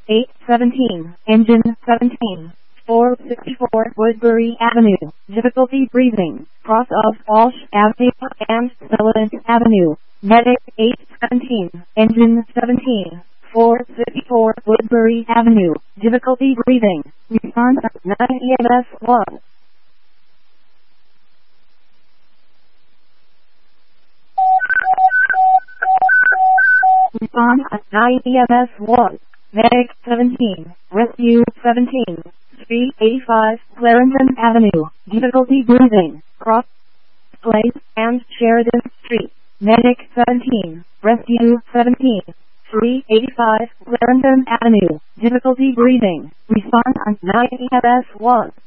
817, engine 17. 464 Woodbury Avenue, difficulty breathing, cross of Walsh Avenue and Sullivan Avenue, medic 817, engine 17. 454 Woodbury Avenue, difficulty breathing, response 9 EMS 1. Response 9 EMS 1. Medic 17, Rescue 17, 385 Clarendon Avenue, difficulty breathing, cross Place and Sheridan Street, Medic 17, Rescue 17, 385 Clarendon Avenue, difficulty breathing, response 9 EMS 1.